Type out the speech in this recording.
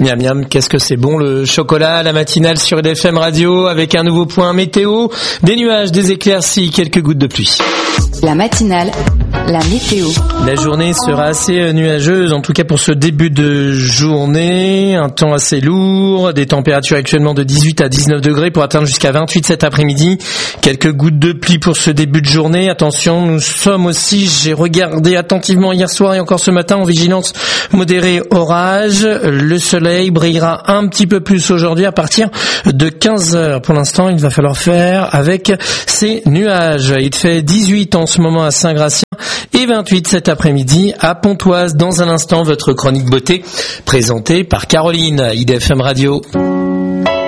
Miam miam, qu'est-ce que c'est bon le chocolat, la matinale sur IDFM Radio avec un nouveau point météo, des nuages, des éclaircies, quelques gouttes de pluie. La matinale, la météo. La journée sera assez nuageuse, en tout cas pour ce début de journée. Un temps assez lourd, des températures actuellement de 18 à 19 degrés pour atteindre jusqu'à 28 cet après-midi. Quelques gouttes de pluie pour ce début de journée. Attention, nous sommes aussi, j'ai regardé attentivement hier soir et encore ce matin, en vigilance modérée orage. Le soleil brillera un petit peu plus aujourd'hui à partir de 15h. Pour l'instant, il va falloir faire avec ces nuages. Il fait 18 en ce moment à Saint-Gratien et 28 cet après-midi à Pontoise. Dans un instant, votre chronique beauté présentée par Caroline, IDFM Radio.